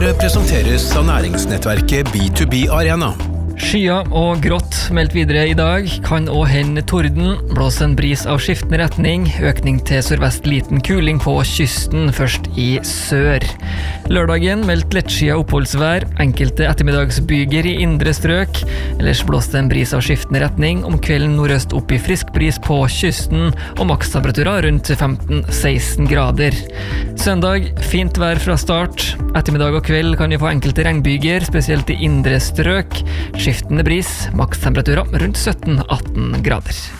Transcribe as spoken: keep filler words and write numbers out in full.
Nyhetsprogrammet presenteres av næringsnettverket B to B Arena. Skyer og grått meldt videre i dag, kan også hende torden, blåse en bris av skiftende retning, økning til sørvest liten kuling på kysten, først i sør. Lørdagen meldt lettskia oppholdsvær, enkelte ettermiddagsbyger i indre strøk, ellers blåste en bris av skiftende retning, om kvelden nordøst opp i frisk bris på kysten, og makstemperaturer rundt femten til seksten grader. Søndag, fint vær fra start, ettermiddag og kveld kan vi få enkelte regnbyger, spesielt i indre strøk, skiftende bris, makstemperaturer rundt sytten til atten grader.